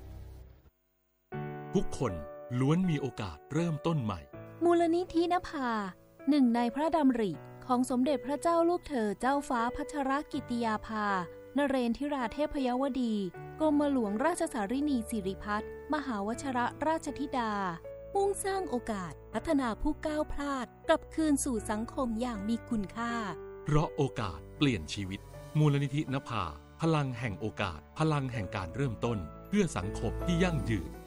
ทุกคนล้วนมีโอกาสเริ่มต้นใหม่มูลนิธินภาหนึ่งในพระดำริของสมเด็จพระเจ้าลูกเธอเจ้าฟ้าพัชรกิติยาภานเรนทิราเทพยวดีกรมหลวงราชสารินีสิริพัฒน์มหาวชรราชธิดามุ่งสร้างโอกาสพัฒนาผู้ก้าวพลาดกลับคืนสู่สังคมอย่างมีคุณค่าเพราะโอกาสเปลี่ยนชีวิตมูลนิธินภาพลังแห่งโอกาสพลังแห่งการเริ่มต้นเพื่อสังคมที่ยั่งยืน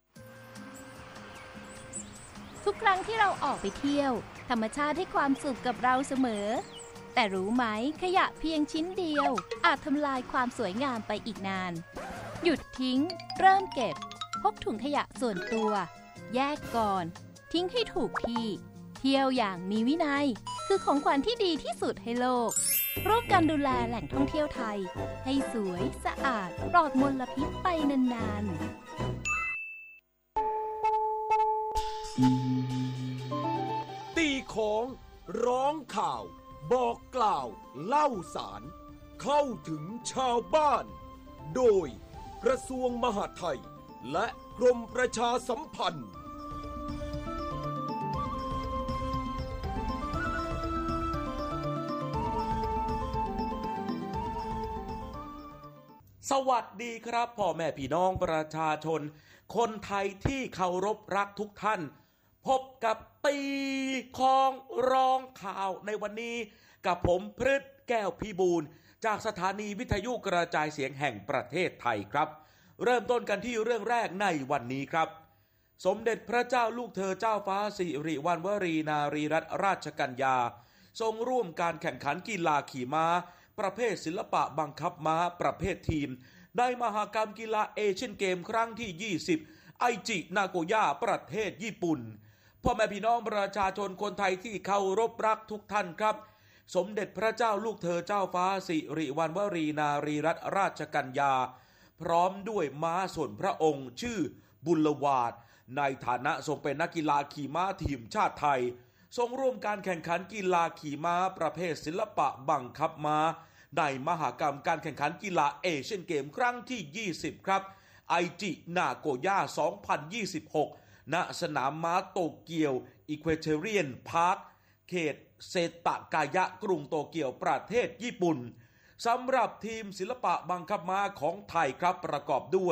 ทุกครั้งที่เราออกไปเที่ยวธรรมชาติให้ความสุขกับเราเสมอแต่รู้ไหมขยะเพียงชิ้นเดียวอาจทำลายความสวยงามไปอีกนานหยุดทิ้งเริ่มเก็บพกถุงขยะส่วนตัวแยกก่อนทิ้งให้ถูกที่เที่ยวอย่างมีวินัยคือของขวัญที่ดีที่สุดให้โลกร่วมกันดูแลแหล่งท่องเที่ยวไทยให้สวยสะอาดปลอดมลพิษไปนานๆตีของร้องข่าวบอกกล่าวเล่าสารเข้าถึงชาวบ้านโดยกระทรวงมหาดไทยและกรมประชาสัมพันธ์สวัสดีครับพ่อแม่พี่น้องประชาชนคนไทยที่เคารพรักทุกท่านพบกับตีคล้องร้องข่าวในวันนี้กับผมพฤษแก้วพิบูลจากสถานีวิทยุกระจายเสียงแห่งประเทศไทยครับเริ่มต้นกันที่เรื่องแรกในวันนี้ครับสมเด็จพระเจ้าลูกเธอเจ้าฟ้าสิริวัณวรีนารีรัตนราชกัญญาทรงร่วมการแข่งขันกีฬาขี่ม้าประเภทศิลปะบังคับม้าประเภททีมในมหกรรมกีฬาเอเชียนเกมครั้งที่ยี่สิบไอจินาโกย่าประเทศญี่ปุ่นพ่อแม่พี่น้องประชาชนคนไทยที่เคารพรักทุกท่านครับสมเด็จพระเจ้าลูกเธอเจ้าฟ้าสิริวัณวรีนารีรัตนราชกัญญาพร้อมด้วยม้าส่วนพระองค์ชื่อบุลวาดในฐานะทรงเป็นนักกีฬาขี่ม้าทีมชาติไทยทรงร่วมการแข่งขันกีฬาขี่ม้าประเภทศิลปะบังคับม้าในมหกรรมการแข่งขันกีฬาเอเชียนเกมครั้งที่ยี่สิบครับไอจินาโกย่าสองพันยี่สิบหกณสนามม้าโตเกียวอีควอเทเรียนพาร์คเขตเซตะกายะกรุงโตเกียวประเทศญี่ปุ่นสำหรับทีมศิลปะบังคับม้าของไทยครับประกอบด้วย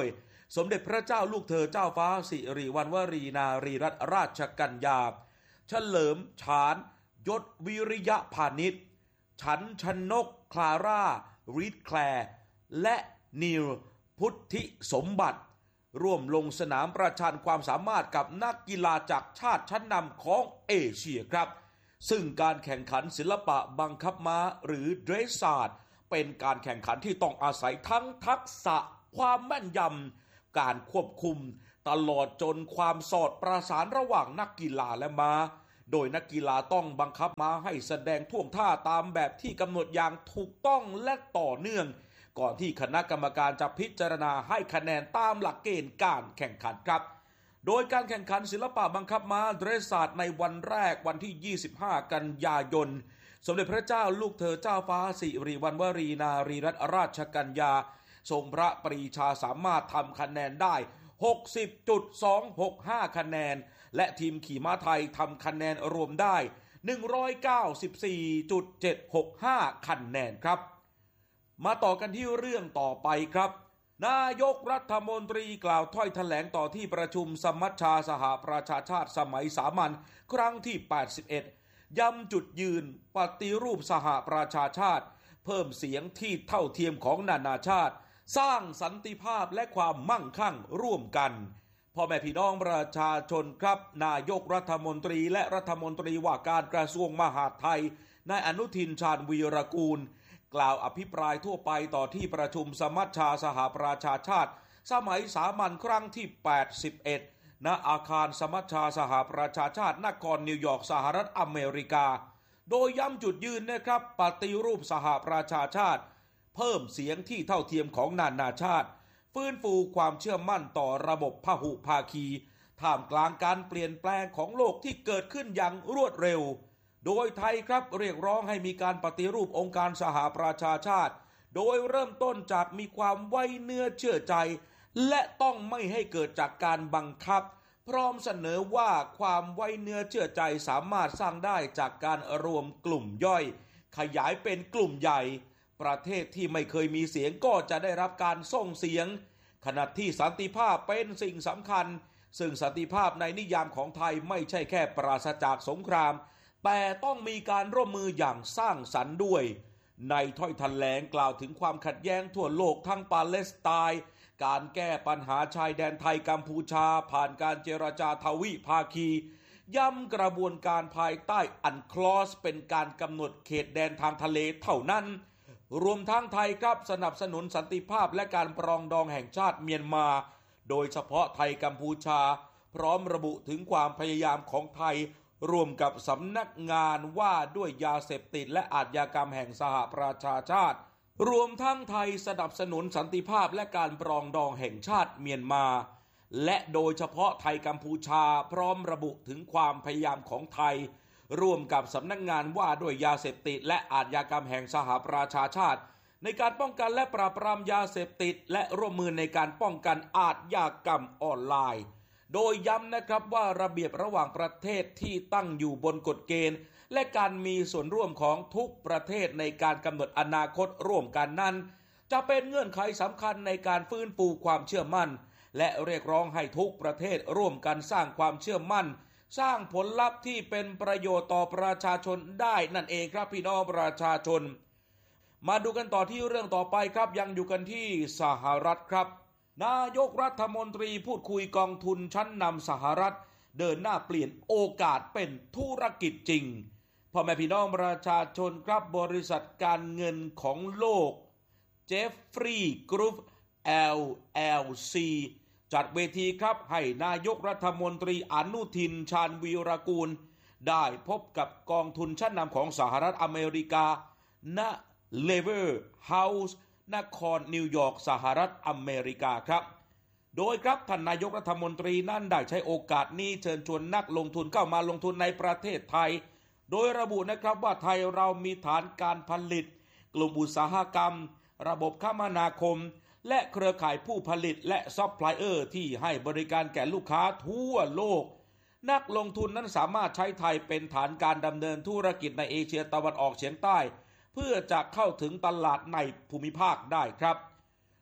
สมเด็จพระเจ้าลูกเธอเจ้าฟ้าสิริวัณวรีนารีรัตนราชกัญญาเฉลิมฉานยศวิริยพานิชฉันชนกคลาร่ารีดแคลร์และนิลพุทธิสมบัติร่วมลงสนามประชันความสามารถกับนักกีฬาจากชาติชั้นนำของเอเชียครับซึ่งการแข่งขันศิลปะบังคับม้าหรือเดรสซาร์ดเป็นการแข่งขันที่ต้องอาศัยทั้งทักษะความแม่นยำการควบคุมตลอดจนความสอดประสานระหว่างนักกีฬาและม้าโดยนักกีฬาต้องบังคับม้าให้แสดงท่วงท่าตามแบบที่กำหนดอย่างถูกต้องและต่อเนื่องก่อนที่คณะกรรมการจะพิจารณาให้คะแนนตามหลักเกณฑ์การแข่งขันครับโดยการแข่งขันศิลปะบังคับม้าเดรสซาร์ดในวันแรกวันที่ยี่สิบห้ากันยายนสมเด็จพระเจ้าลูกเธอเจ้าฟ้าสิริวัณวรีนารีรัตนราชกัญญาทรงพระปรีชาสามารถทำคะแนนได้ หกสิบจุดสองหกห้า คะแนนและทีมขี่ม้าไทยทำคะแนนรวมได้ หนึ่งร้อยเก้าสิบสี่จุดเจ็ดหกห้า คะแนนครับมาต่อกันที่เรื่องต่อไปครับนายกรัฐมนตรีกล่าวถ้อยแถลงต่อที่ประชุมสมัชชาสหประชาชาติสมัยสามัญครั้งที่แปดสิบเอ็ดย้ำจุดยืนปฏิรูปสหประชาชาติเพิ่มเสียงที่เท่าเทียมของนานาชาติสร้างสันติภาพและความมั่งคั่งร่วมกันพ่อแม่พี่น้องประชาชนครับนายกรัฐมนตรีและรัฐมนตรีว่าการกระทรวงมหาดไทยนายอนุทินชาญวีรกูลกล่าวอภิปรายทั่วไปต่อที่ประชุมสมัชชาสหประชาชาติสมัยสามัญครั้งที่แปดสิบเอ็ดณอาคารสมัชชาสหประชาชาตินครนิวยอร์กสหรัฐอเมริกาโดยย้ำจุดยืนนะครับปฏิรูปสหประชาชาติเพิ่มเสียงที่เท่าเทียมของนานาชาติฟื้นฟูความเชื่อมั่นต่อระบบพหุภาคีท่ามกลางการเปลี่ยนแปลงของโลกที่เกิดขึ้นอย่างรวดเร็วโดยไทยครับเรียกร้องให้มีการปฏิรูปองค์การสหประชาชาติโดยเริ่มต้นจากมีความไว้เนื้อเชื่อใจและต้องไม่ให้เกิดจากการบังคับพร้อมเสนอว่าความไว้เนื้อเชื่อใจสามารถสร้างได้จากการรวมกลุ่มย่อยขยายเป็นกลุ่มใหญ่ประเทศที่ไม่เคยมีเสียงก็จะได้รับการส่งเสียงขณะที่สันติภาพเป็นสิ่งสำคัญซึ่งสันติภาพในนิยามของไทยไม่ใช่แค่ปราศจากสงครามแต่ต้องมีการร่วมมืออย่างสร้างสรรค์ด้วยในถ้อยแถลงกล่าวถึงความขัดแย้งทั่วโลกทั้งปาเลสไตน์การแก้ปัญหาชายแดนไทยกัมพูชาผ่านการเจรจาทวิภาคีย้ำกระบวนการภายใต้อันคลอสเป็นการกำหนดเขตแดนทางทะเลเท่านั้นรวมทั้งไทยครับสนับสนุนสันติภาพและการปรองดองแห่งชาติเมียนมาโดยเฉพาะไทยกัมพูชาพร้อมระบุถึงความพยายามของไทยร่วมกับสำนักงานว่าด้วยยาเสพติดและอาชญากรรมแห่งสหประชาชาติรวมทั้งไทยสนับสนุนสันติภาพและการปรองดองแห่งชาติเมียนมาและโดยเฉพาะไทยกัมพูชาพร้อมระบุถึงความพยายามของไทยร่วมกับสำนักงานว่าด้วยยาเสพติดและอาชญากรรมแห่งสหประชาชาติในการป้องกันและปราบปรามยาเสพติดและร่วมมือในการป้องกันอาชญากรรมออนไลน์โดยย้ำนะครับว่าระเบียบระหว่างประเทศที่ตั้งอยู่บนกฎเกณฑ์และการมีส่วนร่วมของทุกประเทศในการกำหนดอนาคตร่วมกันนั้นจะเป็นเงื่อนไขสำคัญในการฟื้นฟูความเชื่อมั่นและเรียกร้องให้ทุกประเทศร่วมกันสร้างความเชื่อมั่นสร้างผลลัพธ์ที่เป็นประโยชน์ต่อประชาชนได้นั่นเองครับพี่น้องประชาชนมาดูกันต่อที่เรื่องต่อไปครับยังอยู่กันที่สหรัฐครับนายกรัฐมนตรีพูดคุยกองทุนชั้นนำสหรัฐเดินหน้าเปลี่ยนโอกาสเป็นธุรกิจจริงพ่อแม่พี่น้องประชาชนครับบริษัทการเงินของโลกเจฟฟรีย์กรุ๊ป แอล แอล ซี จัดเวทีครับให้นายกรัฐมนตรีอนุทินชาญวีรกูลได้พบกับกองทุนชั้นนำของสหรัฐอเมริกาณเลเวอร์เฮาส์นครนิวยอร์กสหรัฐอเมริกาครับโดยครับท่านนายกรัฐมนตรีนั่นได้ใช้โอกาสนี้เชิญชวนนักลงทุนเข้ามาลงทุนในประเทศไทยโดยระบุนะครับว่าไทยเรามีฐานการผลิตกลุ่มอุตสาหกรรมระบบคมนาคมและเครือข่ายผู้ผลิตและซัพพลายเออร์ที่ให้บริการแก่ลูกค้าทั่วโลกนักลงทุนนั้นสามารถใช้ไทยเป็นฐานการดำเนินธุรกิจในเอเชียตะวันออกเฉียงใต้เพื่อจะเข้าถึงตลาดในภูมิภาคได้ครับ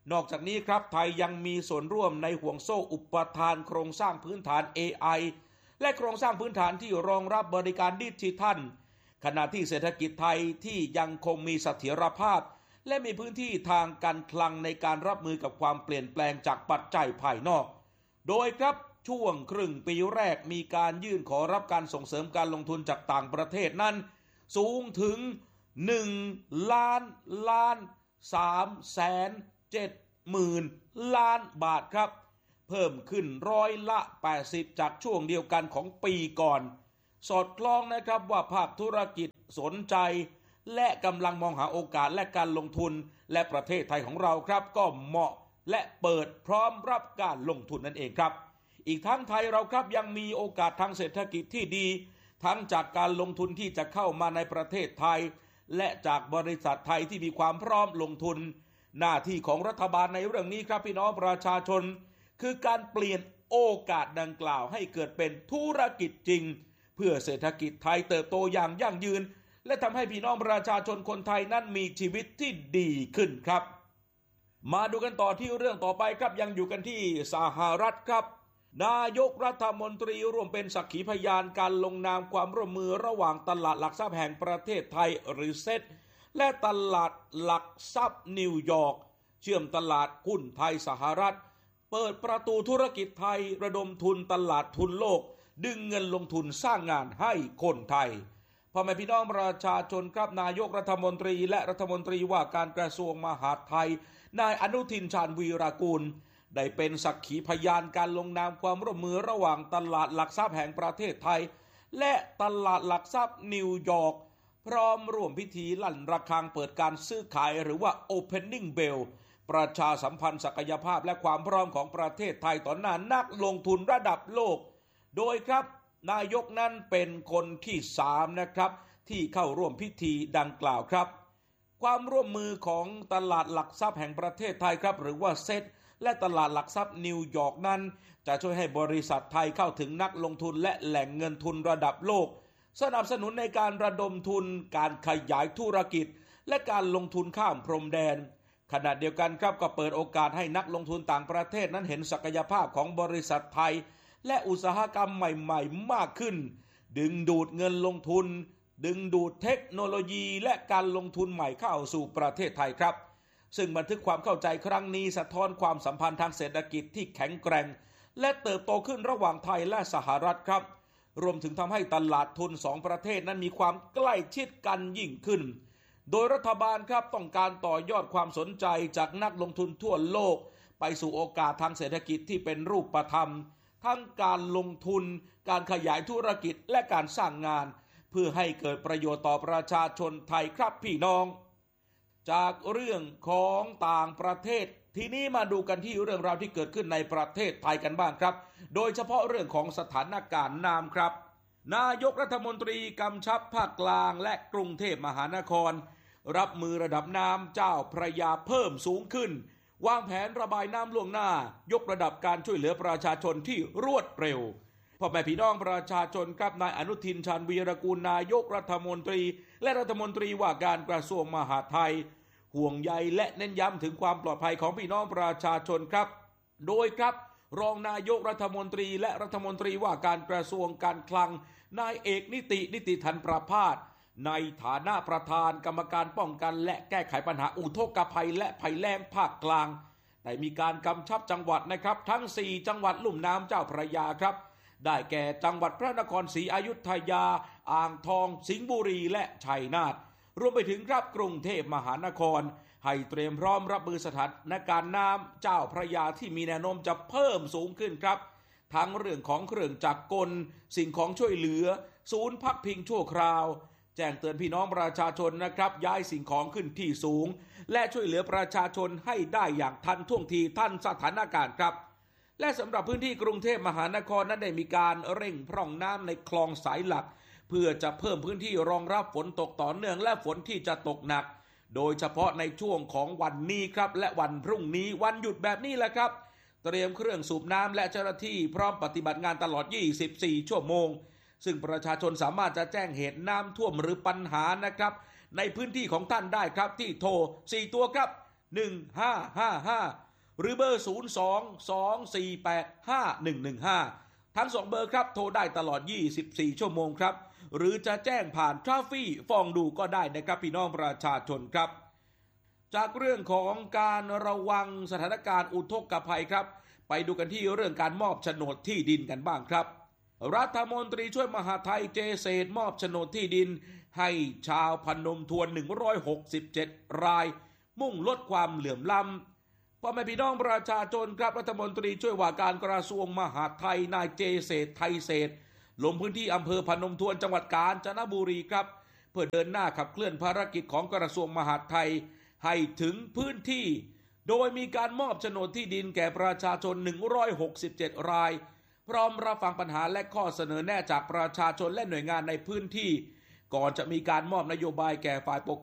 นอกจากนี้ครับไทยยังมีส่วนร่วมในห่วงโซ่อุปทานโครงสร้างพื้นฐาน เอ ไอ และโครงสร้างพื้นฐานที่รองรับบริการดิจิทัลขณะที่เศรษฐกิจไทยที่ยังคงมีเสถียรภาพและมีพื้นที่ทางการคลังในการรับมือกับความเปลี่ยนแปลงจากปัจจัยภายนอกโดยครับช่วงครึ่งปีแรกมีการยื่นขอรับการส่งเสริมการลงทุนจากต่างประเทศนั้นสูงถึงหนึ่งล้านล้านสามแสนเจ็ดหมื่นล้านบาทครับเพิ่มขึ้นร้อยละแปดสิบจากช่วงเดียวกันของปีก่อนสอดคล้องนะครับว่าภาคธุรกิจสนใจและกำลังมองหาโอกาสและการลงทุนและประเทศไทยของเราครับก็เหมาะและเปิดพร้อมรับการลงทุนนั่นเองครับอีกทั้งไทยเราครับยังมีโอกาสทางเศรษฐกิจที่ดีทั้งจากการลงทุนที่จะเข้ามาในประเทศไทยและจากบริษัทไทยที่มีความพร้อมลงทุนหน้าที่ของรัฐบาลในเรื่องนี้ครับพี่น้องประชาชนคือการเปลี่ยนโอกาสดังกล่าวให้เกิดเป็นธุรกิจจริงเพื่อเศรษฐกิจไทยเติบโตอย่างยั่งยืนและทำให้พี่น้องประชาชนคนไทยนั้นมีชีวิตที่ดีขึ้นครับมาดูกันต่อที่เรื่องต่อไปครับยังอยู่กันที่สหรัฐครับนายกรัฐมนตรีร่วมเป็นสักขีพยานการลงนามความร่วมมือระหว่างตลาดหลักทรัพย์แห่งประเทศไทยหรือเซ็ตและตลาดหลักทรัพย์นิวยอร์กเชื่อมตลาดหุ้นไทยสหรัฐเปิดประตูธุรกิจไทยระดมทุนตลาดทุนโลกดึงเงินลงทุนสร้างงานให้คนไทยพ่อแม่พี่น้องประชาชนครับนายกรัฐมนตรีและรัฐมนตรีว่าการกระทรวงมหาดไทยนายอนุทินชาญวีรกูลได้เป็นสักขีพยานการลงนามความร่วมมือระหว่างตลาดหลักทรัพย์แห่งประเทศไทยและตลาดหลักทรัพย์นิวยอร์กพร้อมร่วมพิธีลั่นระฆังเปิดการซื้อขายหรือว่า Opening Bell ประชาสัมพันธ์ศักยภาพและความพร้อมของประเทศไทยต่อหน้านักลงทุนระดับโลกโดยครับนายกนั้นเป็นคนที่สามนะครับที่เข้าร่วมพิธีดังกล่าวครับความร่วมมือของตลาดหลักทรัพย์แห่งประเทศไทยครับหรือว่าเซ็ตและตลาดหลักทรัพย์นิวยอร์กนั้นจะช่วยให้บริษัทไทยเข้าถึงนักลงทุนและแหล่งเงินทุนระดับโลกสนับสนุนในการระดมทุนการขยายธุรกิจและการลงทุนข้ามพรมแดนขณะเดียวกันครับก็เปิดโอกาสให้นักลงทุนต่างประเทศนั้นเห็นศักยภาพของบริษัทไทยและอุตสาหกรรมใหม่ๆมากขึ้นดึงดูดเงินลงทุนดึงดูดเทคโนโลยีและการลงทุนใหม่เข้าสู่ประเทศไทยครับซึ่งบันทึกความเข้าใจครั้งนี้สะท้อนความสัมพันธ์ทางเศรษฐกิจที่แข็งแกร่งและเติบโตขึ้นระหว่างไทยและสหรัฐครับรวมถึงทำให้ตลาดทุนสองประเทศนั้นมีความใกล้ชิดกันยิ่งขึ้นโดยรัฐบาลครับต้องการต่อยอดความสนใจจากนักลงทุนทั่วโลกไปสู่โอกาสทางเศรษฐกิจที่เป็นรูปธรรมทั้งการลงทุนการขยายธุรกิจและการสร้างงานเพื่อให้เกิดประโยชน์ต่อประชาชนไทยครับพี่น้องจากเรื่องของต่างประเทศทีนี้มาดูกันที่เรื่องราวที่เกิดขึ้นในประเทศไทยกันบ้างครับโดยเฉพาะเรื่องของสถานการณ์น้ำครับนายกรัฐมนตรีกำชับภาคกลางและกรุงเทพมหานครรับมือระดับน้ำเจ้าพระยาเพิ่มสูงขึ้นวางแผนระบายน้ำล่วงหน้ายกระดับการช่วยเหลือประชาชนที่รวดเร็วพ่อแม่พี่น้องประชาชนครับนายอนุทินชาญวีรกูลนายกรัฐมนตรีและรัฐมนตรีว่าการกระทรวงมหาดไทยห่วงใยและเน้นย้ำถึงความปลอดภัยของพี่น้องประชาชนครับโดยครับรองนายกรัฐมนตรีและรัฐมนตรีว่าการกระทรวงการคลังนายเอกนิตินิติธันประภาสในฐานะประธานกรรมการป้องกันและแก้ไขปัญหาอุทกภัยและภัยแล้งภาคกลางได้มีการกำชับจังหวัดนะครับทั้งสี่จังหวัดลุ่มน้ำเจ้าพระยาครับได้แก่จังหวัดพระนครศรีอยุธยาอ่างทองสิงห์บุรีและชัยนาทรวมไปถึงครับกรุงเทพมหานครให้เตรียมพร้อมรับมือสถานการณ์น้ำเจ้าพระยาที่มีแนวโน้มจะเพิ่มสูงขึ้นครับทั้งเรื่องของเครื่องจักรกลสิ่งของช่วยเหลือศูนย์พักพิงชั่วคราวแจ้งเตือนพี่น้องประชาชนนะครับย้ายสิ่งของขึ้นที่สูงและช่วยเหลือประชาชนให้ได้อย่างทันท่วงทีทันสถานการณ์ครับและสำหรับพื้นที่กรุงเทพมหานครนั้นได้มีการเร่งพร่องน้ำในคลองสายหลักเพื่อจะเพิ่มพื้นที่รองรับฝนตกต่อเนื่องและฝนที่จะตกหนักโดยเฉพาะในช่วงของวันนี้ครับและวันพรุ่งนี้วันหยุดแบบนี้แหละครับเตรียมเครื่องสูบน้ำและเจ้าหน้าที่พร้อมปฏิบัติงานตลอดยี่สิบสี่ชั่วโมงซึ่งประชาชนสามารถจะแจ้งเหตุน้ำท่วมหรือปัญหานะครับในพื้นที่ของท่านได้ครับที่โทรสี่ตัวครับหนึ่งห้าห้าห้าหรือเบอร์ศูนย์ สอง สอง สี่ แปด ห้า หนึ่ง หนึ่ง ห้าทั้งสองเบอร์ครับโทรได้ตลอดยี่สิบสี่ชั่วโมงครับหรือจะแจ้งผ่านทราฟฟี่ฟองดูก็ได้นะครับพี่น้องประชาชนครับจากเรื่องของการระวังสถานการณ์อุทกภัยครับไปดูกันที่เรื่องการมอบโฉนดที่ดินกันบ้างครับรัฐมนตรีช่วยมหาดไทยเจเษตรมอบโฉนดที่ดินให้ชาวพนมทวนหนึ่งร้อยหกสิบเจ็ดรายมุ่งลดความเหลื่อมล้ำพ่อแม่พี่น้องประชาชนครับรัฐมนตรีช่วยว่าการกระทรวงมหาดไทยนายเจเษตรไทยเศรษฐ์ลงพื้นที่อำเภอพนมทวนจังหวัดกาญจนบุรีครับเพื่อเดินหน้าขับเคลื่อนภารกิจของกระทรวงมหาดไทยให้ถึงพื้นที่โดยมีการมอบโฉนดที่ดินแก่ประชาชนหนึ่งร้อยหกสิบเจ็ดรายพร้อมรับฟังปัญหาและข้อเสนอแนะจากประชาชนและหน่วยงานในพื้นที่ก่อนจะมีการมอบนโยบายแก่ฝ่ายปก